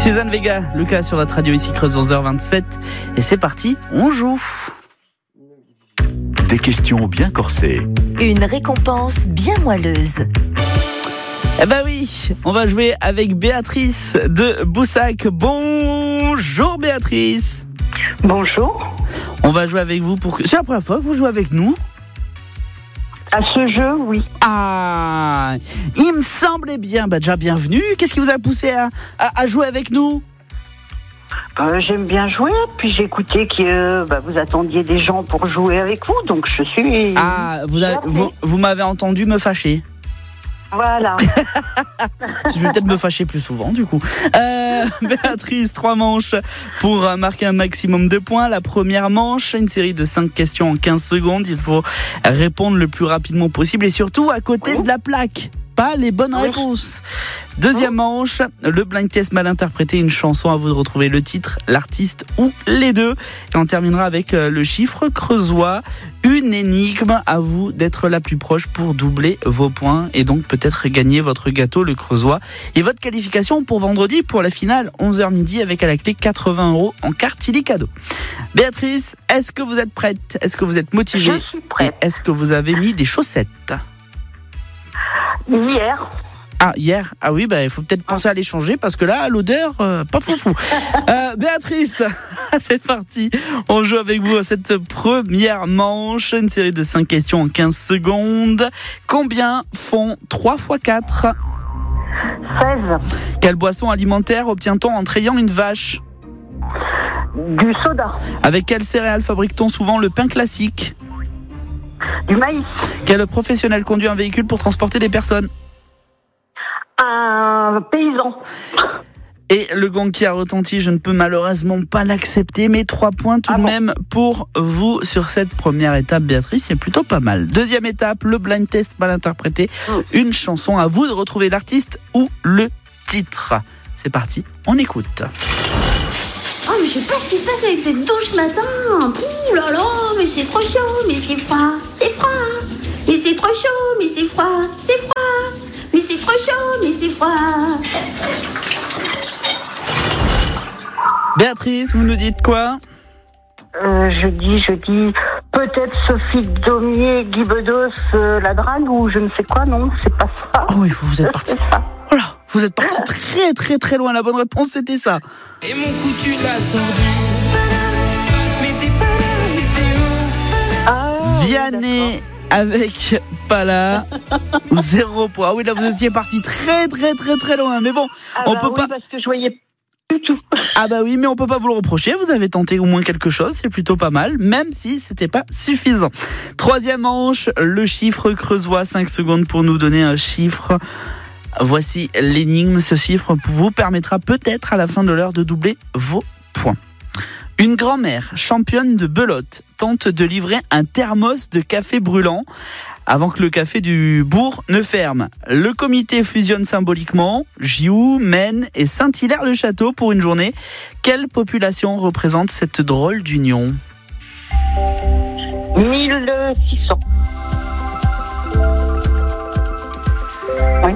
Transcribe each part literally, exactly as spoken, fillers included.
Suzanne Vega, Lucas sur votre radio ici Creuse onze heures vingt-sept. Et c'est parti, on joue. Des questions bien corsées. Une récompense bien moelleuse. Eh ben oui, on va jouer avec Béatrice de Boussac. Bonjour Béatrice. Bonjour. On va jouer avec vous pour que... C'est la première fois que vous jouez avec nous ? À ce jeu, oui. Ah, il me semblait bien. Bah déjà, bienvenue. Qu'est-ce qui vous a poussé à, à, à jouer avec nous ? euh, J'aime bien jouer, puis j'ai écouté que euh, bah, vous attendiez des gens pour jouer avec vous, donc je suis... Ah, vous, avez, vous, vous m'avez entendu me fâcher. Voilà. Je vais peut-être me fâcher plus souvent du coup. Euh, Béatrice, trois manches pour marquer un maximum de points. La première manche, une série de cinq questions en quinze secondes. Il faut répondre le plus rapidement possible et surtout à côté oui. de la plaque. Pas les bonnes oui. réponses. Deuxième oui. manche, le blind test mal interprété, une chanson, à vous de retrouver le titre, l'artiste ou les deux. Et on terminera avec le chiffre creusois, une énigme, à vous d'être la plus proche pour doubler vos points et donc peut-être gagner votre gâteau, le creusois. Et votre qualification pour vendredi pour la finale, onze heures midi, avec à la clé quatre-vingts euros en carte Illy cadeau. Béatrice, est-ce que vous êtes prête ? Est-ce que vous êtes motivée ? Je suis prête. Et est-ce que vous avez mis des chaussettes ? Hier. Ah, hier. Ah oui, bah, il faut peut-être penser à les changer parce que là, l'odeur, euh, pas foufou. euh, Béatrice, c'est parti. On joue avec vous à cette première manche. Une série de cinq questions en quinze secondes. Combien font trois fois quatre ? seize. Quelle boisson alimentaire obtient-on en trayant une vache ? Du soda. Avec quelle céréale fabrique-t-on souvent le pain classique ? Du maïs. Quel professionnel conduit un véhicule pour transporter des personnes ? Un paysan. Et le gong qui a retenti, je ne peux malheureusement pas l'accepter, mais trois points tout ah de bon. même pour vous sur cette première étape, Béatrice, c'est plutôt pas mal. Deuxième étape, le blind test mal interprété, mmh. une chanson, à vous de retrouver l'artiste ou le titre. C'est parti, on écoute. Oh mais je sais pas ce qui se passe avec cette douche ce matin. Ouh là là, mais c'est trop chaud, mais c'est froid, c'est froid. Mais c'est trop chaud, mais c'est froid, c'est froid. Mais c'est trop chaud, mais c'est froid. Béatrice, vous nous dites quoi ? euh, Je dis, je dis, peut-être Sophie Daumier, Guy Bedos, euh, la drague ou je ne sais quoi, non, c'est pas ça. Oh oui, vous êtes parti. Voilà, vous êtes parti très très très loin. La bonne réponse, c'était ça. Et mon cou, tu l'as tordu. Mais t'es pas là, mais t'es où ? Ah, Vianney avec Pala, zéro point. Ah oui, là vous étiez parti très très très très loin. Mais bon, ah on bah peut oui, pas. Parce que je voyais du tout. Ah bah oui, mais on peut pas vous le reprocher. Vous avez tenté au moins quelque chose, c'est plutôt pas mal, même si c'était pas suffisant. Troisième manche, le chiffre creusois. cinq secondes pour nous donner un chiffre. Voici l'énigme. Ce chiffre vous permettra peut-être à la fin de l'heure de doubler vos points. Une grand-mère championne de belote tente de livrer un thermos de café brûlant avant que le café du bourg ne ferme. Le comité fusionne symboliquement Gioux, Maine et Saint-Hilaire-le-Château pour une journée. Quelle population représente cette drôle d'union ? mille six cents. Oui.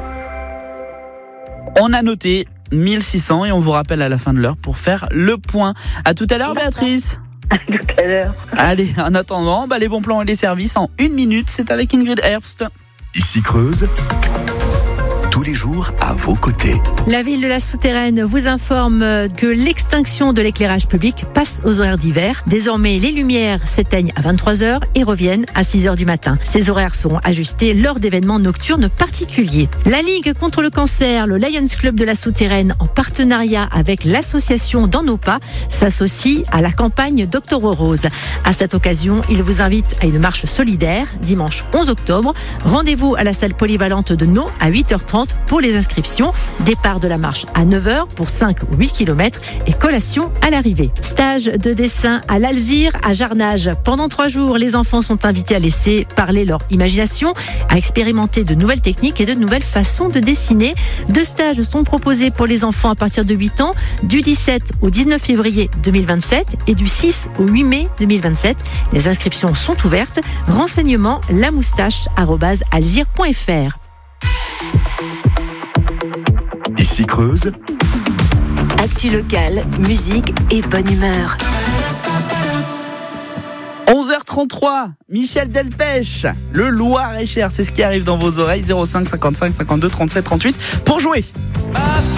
On a noté mille six cents et on vous rappelle à la fin de l'heure pour faire le point. À tout à l'heure, Béatrice. À tout à l'heure. Allez, en attendant, bah les bons plans et les services en une minute, c'est avec Ingrid Herbst. Ici Creuse, tous les jours à vos côtés. La ville de la Souterraine vous informe que l'extinction de l'éclairage public passe aux horaires d'hiver. Désormais, les lumières s'éteignent à vingt-trois heures et reviennent à six heures du matin. Ces horaires seront ajustés lors d'événements nocturnes particuliers. La Ligue contre le cancer, le Lions Club de la Souterraine, en partenariat avec l'association Dans nos pas, s'associe à la campagne d'Octobre Rose. À cette occasion, il vous invite à une marche solidaire dimanche onze octobre. Rendez-vous à la salle polyvalente de Nau à huit heures trente pour les inscriptions. Départ de la marche à neuf heures pour cinq ou huit kilomètres et collation à l'arrivée. Stage de dessin à l'Alzire, à Jarnage. Pendant trois jours, les enfants sont invités à laisser parler leur imagination, à expérimenter de nouvelles techniques et de nouvelles façons de dessiner. Deux stages sont proposés pour les enfants à partir de huit ans, du dix-sept au dix-neuf février deux mille vingt-sept et du six au huit mai deux mille vingt-sept. Les inscriptions sont ouvertes. Renseignements lamoustache arobase alzire point f r. Ici Creuse, Actu locale, musique et bonne humeur. onze heures trente-trois, Michel Delpech, le Loir-et-Cher, c'est ce qui arrive dans vos oreilles. Zéro cinq cinquante-cinq cinquante-deux trente-sept trente-huit pour jouer.